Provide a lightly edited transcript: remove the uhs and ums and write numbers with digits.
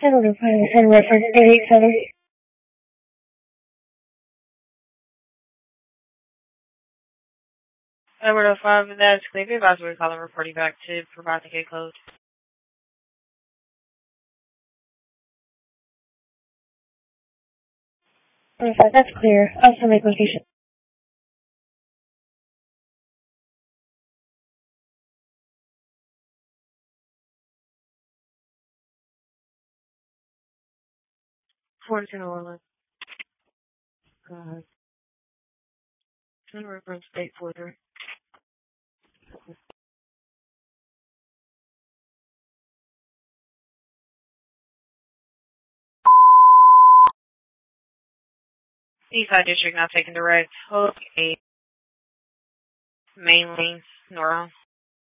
Senator Pilot and reference 887. Edward 05, that's clear. Be advised we're calling reporting back to provide the gate code. That's clear. Also make location. Fortune Orland. Go ahead. Reference 843. Eastside District now taking direct. Hook 8. Main lanes, north.